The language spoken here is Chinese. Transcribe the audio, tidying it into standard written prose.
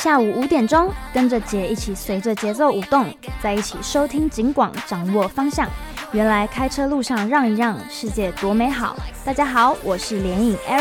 下午5点钟，跟着姐一起随着节奏舞动，在一起收听警广，掌握方向。原来开车路上让一让，世界多美好。大家好，我是联影 Aaron。